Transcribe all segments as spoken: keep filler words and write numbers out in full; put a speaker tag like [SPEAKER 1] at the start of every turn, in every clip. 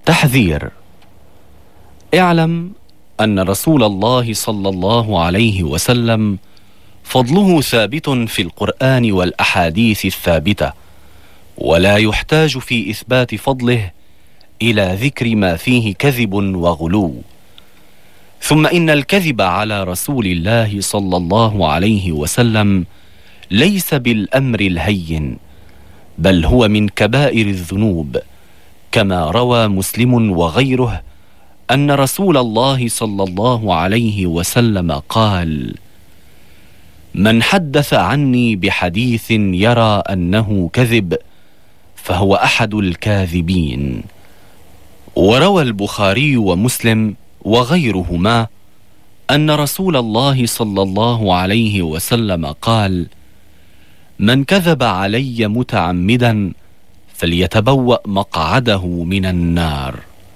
[SPEAKER 1] تحذير: اعلم أن رسول الله صلى الله عليه وسلم فضله ثابت في القرآن والأحاديث الثابتة، ولا يحتاج في إثبات فضله إلى ذكر ما فيه كذب وغلو. ثم إن الكذب على رسول الله صلى الله عليه وسلم ليس بالأمر الهين، بل هو من كبائر الذنوب، كما روى مسلم وغيره أن رسول الله صلى الله عليه وسلم قال: من حدث عني بحديث يرى أنه كذب فهو أحد الكاذبين. وروى البخاري ومسلم وغيرهما أن رسول الله صلى الله عليه وسلم قال: من كذب علي متعمدا فليتبوأ مقعده من النار.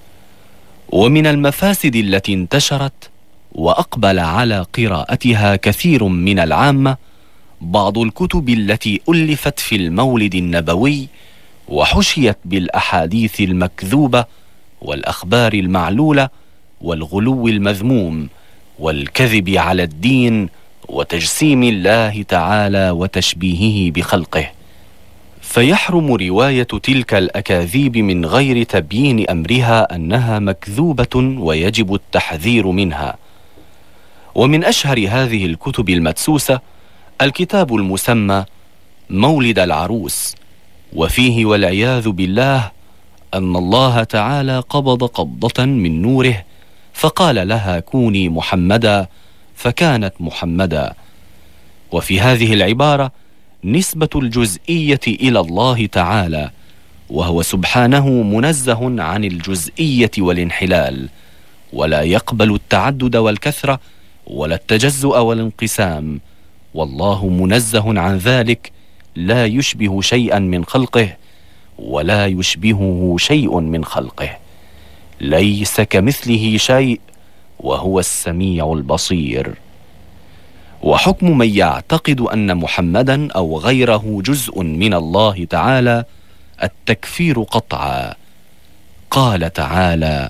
[SPEAKER 1] ومن المفاسد التي انتشرت وأقبل على قراءتها كثير من العامة بعض الكتب التي ألفت في المولد النبوي وحشيت بالأحاديث المكذوبة والأخبار المعلولة والغلو المذموم والكذب على الدين وتجسيم الله تعالى وتشبيهه بخلقه، فيحرم رواية تلك الأكاذيب من غير تبيين أمرها أنها مكذوبة ويجب التحذير منها. ومن أشهر هذه الكتب المدسوسة الكتاب المسمى مولد العروس، وفيه والعياذ بالله أن الله تعالى قبض قبضة من نوره فقال لها كوني محمدا فكانت محمدا. وفي هذه العبارة نسبة الجزئية إلى الله تعالى، وهو سبحانه منزه عن الجزئية والانحلال، ولا يقبل التعدد والكثرة ولا التجزؤ والانقسام، والله منزه عن ذلك، لا يشبه شيئا من خلقه ولا يشبهه شيء من خلقه، ليس كمثله شيء وهو السميع البصير. وحكم من يعتقد أن محمدا أو غيره جزء من الله تعالى التكفير قطعا. قال تعالى: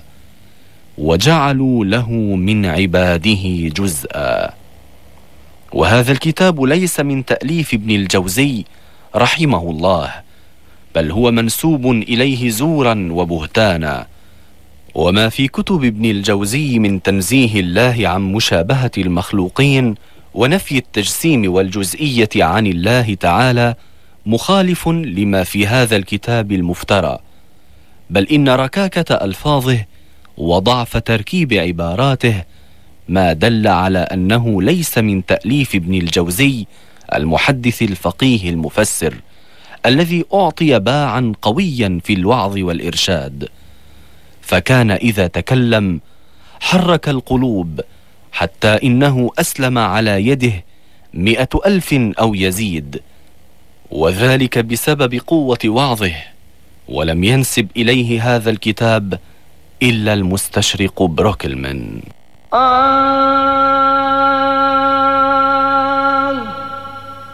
[SPEAKER 1] وجعلوا له من عباده جزءا. وهذا الكتاب ليس من تأليف ابن الجوزي رحمه الله، بل هو منسوب إليه زورا وبهتانا. وما في كتب ابن الجوزي من تنزيه الله عن مشابهة المخلوقين ونفي التجسيم والجزئية عن الله تعالى مخالف لما في هذا الكتاب المفترى، بل إن ركاكة ألفاظه وضعف تركيب عباراته ما دل على أنه ليس من تأليف ابن الجوزي المحدث الفقيه المفسر الذي أعطي باعا قويا في الوعظ والإرشاد، فكان إذا تكلم حرك القلوب حتى إنه أسلم على يده مئة ألف أو يزيد، وذلك بسبب قوة وعظه. ولم ينسب إليه هذا الكتاب إلا المستشرق بروكلمان. آه